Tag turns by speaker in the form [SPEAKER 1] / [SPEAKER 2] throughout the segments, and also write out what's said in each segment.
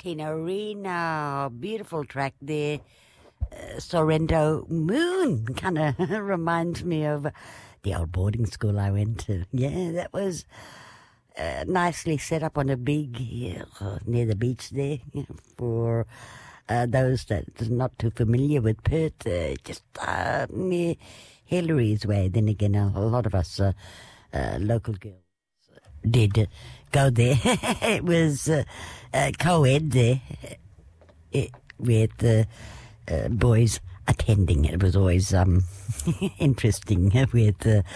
[SPEAKER 1] Tina Arena, beautiful track there. Sorrento Moon kind of reminds me of the old boarding school I went to. Yeah, that was nicely set up on a big hill near the beach there. For those that are not too familiar with Perth, just near Hillary's Way. Then again, a lot of us local girls did go there. It was co-ed there with boys attending. It was always interesting with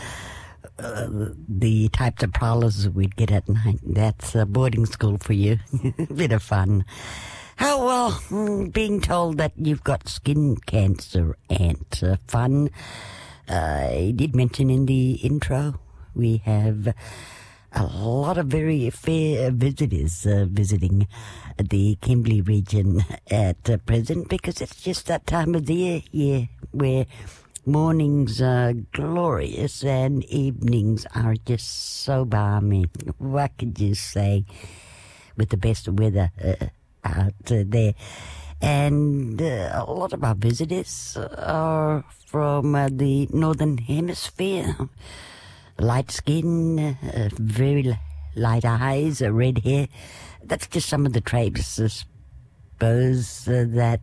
[SPEAKER 1] the types of prowlers we'd get at night. That's boarding school for you. Bit of fun. How well, being told that you've got skin cancer and fun. I did mention in the intro we have a lot of very fair visitors visiting the Kimberley region at present, because it's just that time of the year where mornings are glorious and evenings are just so balmy. What could you say with the best weather out there? And a lot of our visitors are from the Northern Hemisphere. Light skin, very light eyes, red hair. That's just some of the traits, I suppose, that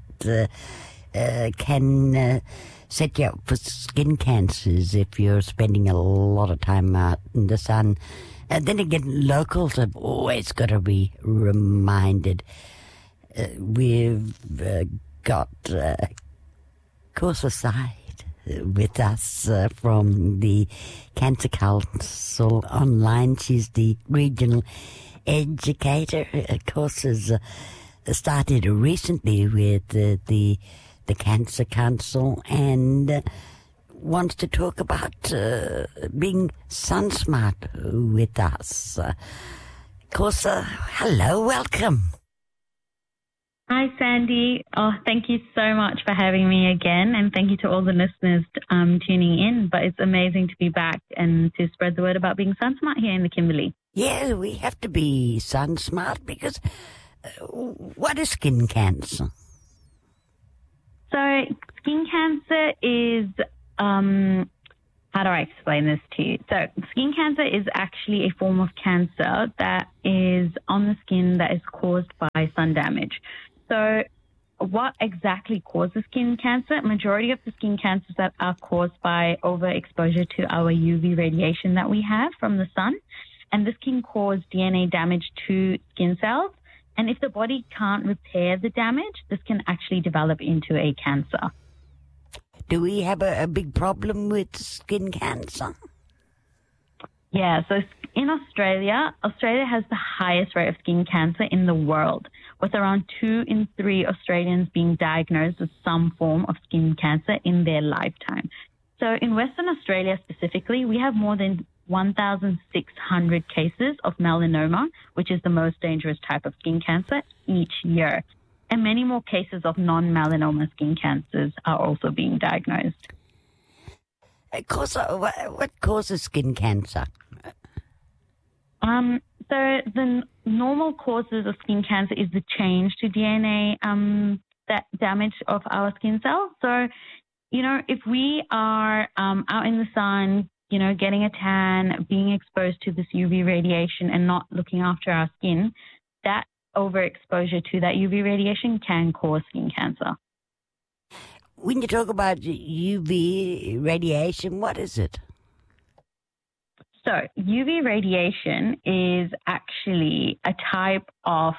[SPEAKER 1] can set you up for skin cancers if you're spending a lot of time out in the sun. And then again, locals have always got to be reminded. We've got Corsa Side with us from the Cancer Council online. She's the regional educator. Of course, has started recently with the Cancer Council and wants to talk about being sun smart with us. Corsa, hello, welcome.
[SPEAKER 2] Hi, Sandy. Oh, thank you so much for having me again, and thank you to all the listeners tuning in. But it's amazing to be back and to spread the word about being sun smart here in the Kimberley.
[SPEAKER 1] Yeah, we have to be sun smart because what is skin cancer?
[SPEAKER 2] So skin cancer is, how do I explain this to you? So skin cancer is actually a form of cancer that is on the skin that is caused by sun damage. So what exactly causes skin cancer? Majority of the skin cancers that are caused by overexposure to our UV radiation that we have from the sun. And this can cause DNA damage to skin cells. And if the body can't repair the damage, this can actually develop into a cancer.
[SPEAKER 1] Do we have a big problem with skin cancer?
[SPEAKER 2] Yeah, so in Australia has the highest rate of skin cancer in the world, with around 2 in 3 Australians being diagnosed with some form of skin cancer in their lifetime. So in Western Australia specifically, we have more than 1,600 cases of melanoma, which is the most dangerous type of skin cancer, each year. And many more cases of non-melanoma skin cancers are also being diagnosed.
[SPEAKER 1] What causes skin cancer?
[SPEAKER 2] So the normal causes of skin cancer is the change to DNA, that damage of our skin cells. So, if we are out in the sun, getting a tan, being exposed to this UV radiation and not looking after our skin, that overexposure to that UV radiation can cause skin cancer.
[SPEAKER 1] When you talk about UV radiation, what is it?
[SPEAKER 2] So UV radiation is actually a type of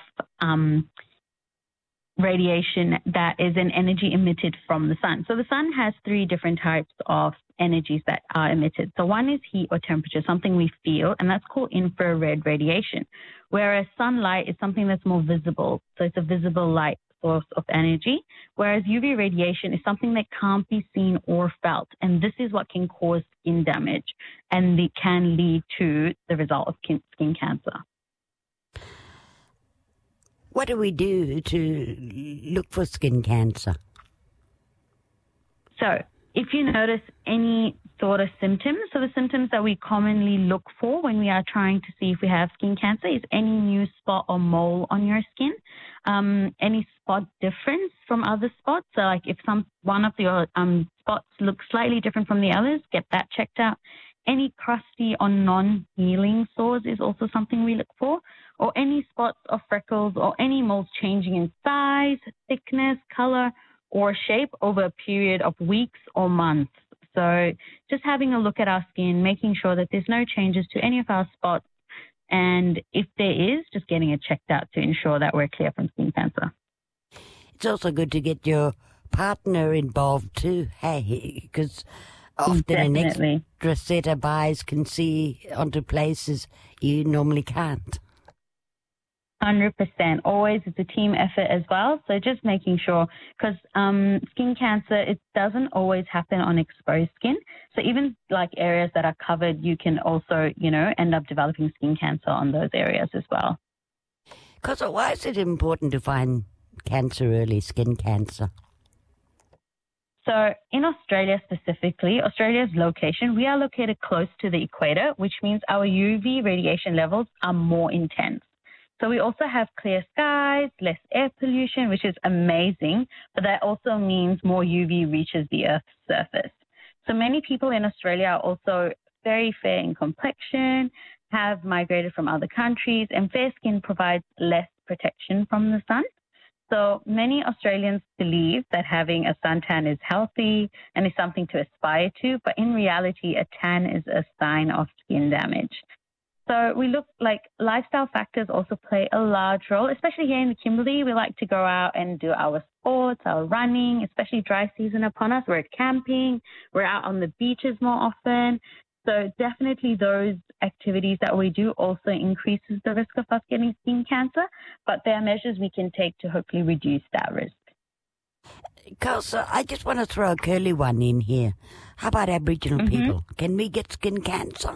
[SPEAKER 2] radiation that is an energy emitted from the sun. So the sun has 3 different types of energies that are emitted. So one is heat or temperature, something we feel, and that's called infrared radiation, whereas sunlight is something that's more visible. So it's a visible light source of energy, whereas UV radiation is something that can't be seen or felt. And this is what can cause skin damage, and it can lead to the result of skin cancer.
[SPEAKER 1] What do we do to look for skin cancer?
[SPEAKER 2] So if you notice any sort of symptoms, so the symptoms that we commonly look for when we are trying to see if we have skin cancer is any new spot or mole on your skin, any spot difference from other spots. So like if one of your spots looks slightly different from the others, get that checked out. Any crusty or non-healing sores is also something we look for, or any spots of freckles or any moles changing in size, thickness, color, or shape over a period of weeks or months. So just having a look at our skin, making sure that there's no changes to any of our spots, and if there is, just getting it checked out to ensure that we're clear from skin cancer.
[SPEAKER 1] It's also good to get your partner involved too, hey, because often an extra set of eyes can see onto places you normally can't.
[SPEAKER 2] 100%. Always, it's a team effort as well. So just making sure, because skin cancer, it doesn't always happen on exposed skin. So even like areas that are covered, you can also, end up developing skin cancer on those areas as well.
[SPEAKER 1] Because why is it important to find cancer early, skin cancer?
[SPEAKER 2] So in Australia specifically, Australia's location, we are located close to the equator, which means our UV radiation levels are more intense. So we also have clear skies, less air pollution, which is amazing, but that also means more UV reaches the Earth's surface. So many people in Australia are also very fair in complexion, have migrated from other countries, and fair skin provides less protection from the sun. So many Australians believe that having a suntan is healthy and is something to aspire to, but in reality, a tan is a sign of skin damage. So we look like lifestyle factors also play a large role, especially here in the Kimberley. We like to go out and do our sports, our running, especially dry season upon us. We're camping, we're out on the beaches more often. So definitely those activities that we do also increases the risk of us getting skin cancer, but there are measures we can take to hopefully reduce that risk.
[SPEAKER 1] Because I just want to throw a curly one in here. How about Aboriginal people? Can we get skin cancer?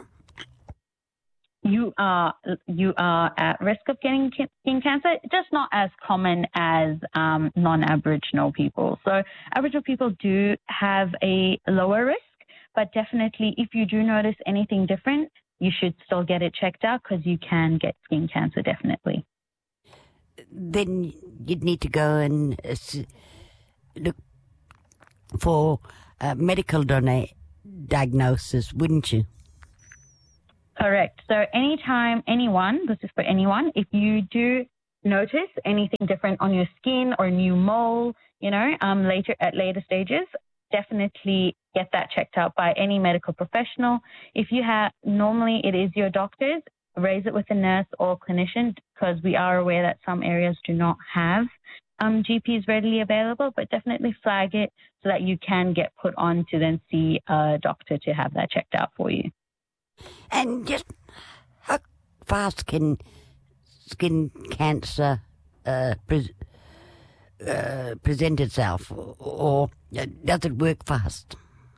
[SPEAKER 2] You are at risk of getting skin cancer, just not as common as non-Aboriginal people. So Aboriginal people do have a lower risk, but definitely if you do notice anything different, you should still get it checked out because you can get skin cancer, definitely.
[SPEAKER 1] Then you'd need to go and look for medical diagnosis, wouldn't you?
[SPEAKER 2] Correct. So anytime this is for anyone, if you do notice anything different on your skin or new mole, later stages, definitely get that checked out by any medical professional. If you have, normally it is your doctors, raise it with a nurse or clinician because we are aware that some areas do not have GPs readily available, but definitely flag it so that you can get put on to then see a doctor to have that checked out for you.
[SPEAKER 1] And just how fast can skin cancer present itself, or does it work fast?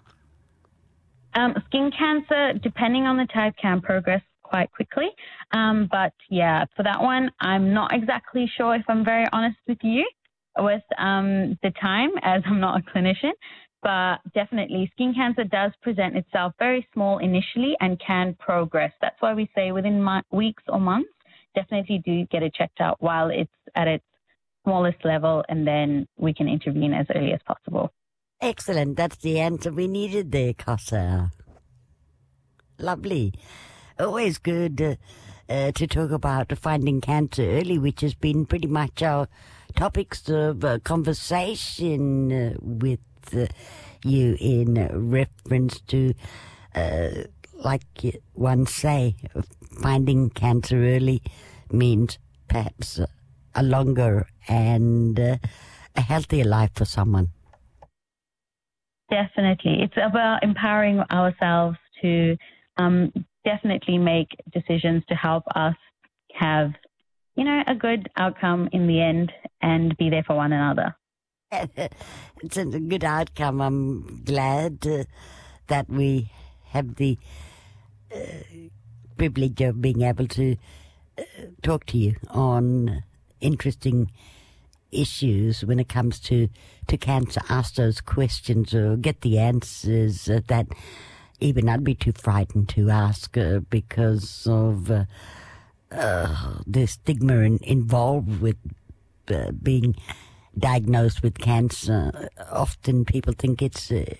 [SPEAKER 2] Skin cancer, depending on the type, can progress quite quickly. But yeah, for that one, I'm not exactly sure, if I'm very honest with you, with the time, as I'm not a clinician. But definitely skin cancer does present itself very small initially and can progress. That's why we say within weeks or months, definitely do get it checked out while it's at its smallest level, and then we can intervene as early as possible.
[SPEAKER 1] Excellent. That's the answer we needed there, Kosa. Lovely. Always good to talk about finding cancer early, which has been pretty much our topics of conversation with you in reference to, like one say, finding cancer early means perhaps a longer and a healthier life for someone.
[SPEAKER 2] Definitely. It's about empowering ourselves to definitely make decisions to help us have, a good outcome in the end and be there for one another.
[SPEAKER 1] It's a good outcome. I'm glad that we have the privilege of being able to talk to you on interesting issues when it comes to cancer. Ask those questions or get the answers that even I'd be too frightened to ask because of the stigma involved with being diagnosed with cancer, often people think it's a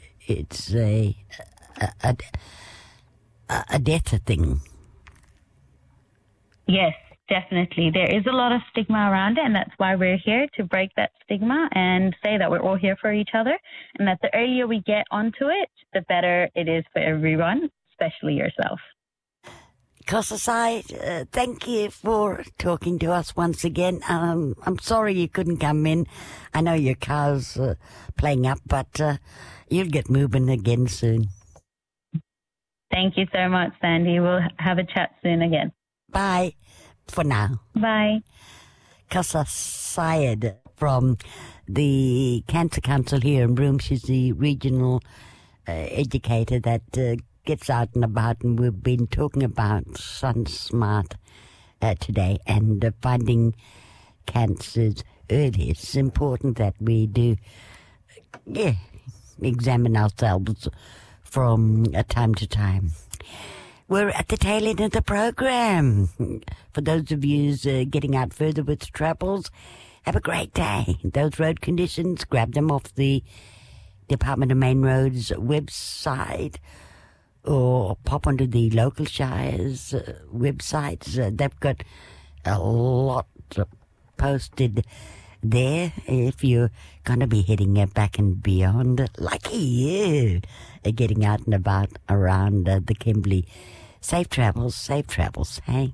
[SPEAKER 1] death thing.
[SPEAKER 2] Yes, definitely. There is a lot of stigma around it, and that's why we're here, to break that stigma and say that we're all here for each other, and that the earlier we get onto it, the better it is for everyone, especially yourself.
[SPEAKER 1] Kosasai, thank you for talking to us once again. I'm sorry you couldn't come in. I know your car's playing up, but you'll get moving again soon.
[SPEAKER 2] Thank you so much, Sandy. We'll have a chat soon again.
[SPEAKER 1] Bye for now.
[SPEAKER 2] Bye.
[SPEAKER 1] Kosasai from the Cancer Council here in Broome. She's the regional educator that gets out and about, and we've been talking about SunSmart today and finding cancers early. It's important that we do examine ourselves from time to time. We're at the tail end of the program. For those of you getting out further with travels, have a great day. Those road conditions, grab them off the Department of Main Roads website, or pop onto the local shires websites. They've got a lot posted there if you're going to be heading back and beyond. Lucky you getting out and about around the Kimberley. Safe travels, hey?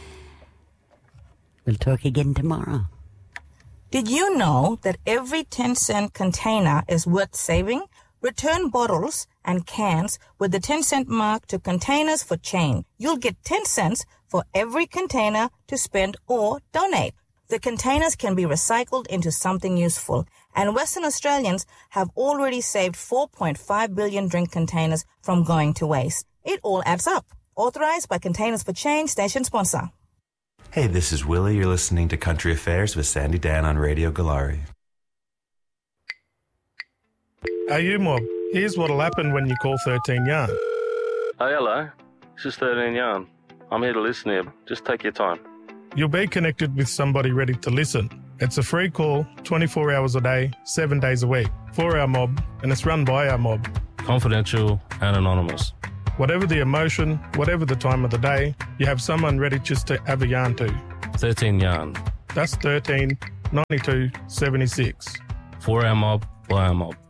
[SPEAKER 1] We'll talk again tomorrow.
[SPEAKER 3] Did you know that every 10-cent container is worth saving? Return bottles and cans with the 10-cent mark to Containers for Change. You'll get 10 cents for every container to spend or donate. The containers can be recycled into something useful, and Western Australians have already saved 4.5 billion drink containers from going to waste. It all adds up. Authorised by Containers for Change, station sponsor.
[SPEAKER 4] Hey, this is Willie. You're listening to Country Affairs with Sandy Dan on Radio Galari.
[SPEAKER 5] Hey, you mob. Here's what'll happen when you call 13 Yarn.
[SPEAKER 6] Hey, hello. This is 13 Yarn. I'm here to listen here. Just take your time.
[SPEAKER 5] You'll be connected with somebody ready to listen. It's a free call, 24 hours a day, 7 days a week, for our mob, and it's run by our mob.
[SPEAKER 6] Confidential and anonymous.
[SPEAKER 5] Whatever the emotion, whatever the time of the day, you have someone ready just to have a yarn to.
[SPEAKER 6] 13 Yarn.
[SPEAKER 5] That's 13 92 76.
[SPEAKER 6] For our mob, by our mob.